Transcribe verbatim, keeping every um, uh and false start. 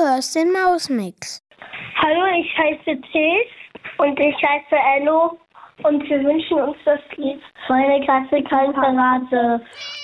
hörst den Mausmix. Hallo, ich heiße Tis und ich heiße Ello und wir wünschen uns das Lied Meine Katze kann Karate.